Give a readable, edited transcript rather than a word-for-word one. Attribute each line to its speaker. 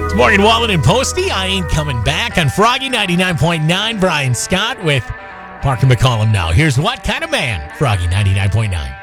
Speaker 1: It's Morgan Wallen and Posty. I ain't coming back on Froggy 99.9. Brian Scott with Parker McCollum now. Here's What Kind of Man, Froggy 99.9.